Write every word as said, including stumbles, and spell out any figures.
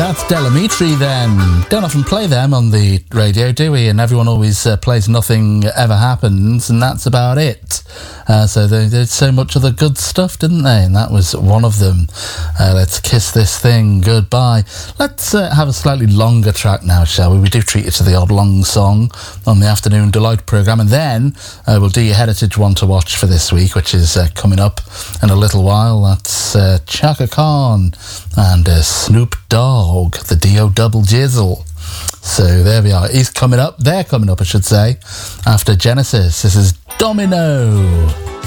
That's Delamitri then. Don't often play them on the radio, do we? And everyone always uh, plays Nothing Ever Happens, and that's about it. Uh, so they did so much of the good stuff, didn't they? And that was one of them. Uh, let's kiss this thing goodbye. Let's uh, have a slightly longer track now, shall we? We do treat you to the odd long song on the Afternoon Delight programme. And then uh, we'll do your Heritage one to watch for this week, which is uh, coming up in a little while. That's uh, Chaka Khan and uh, Snoop Dogg, the D O double jizzle. So there we are. He's coming up. They're coming up, I should say, after Genesis. This is Domino.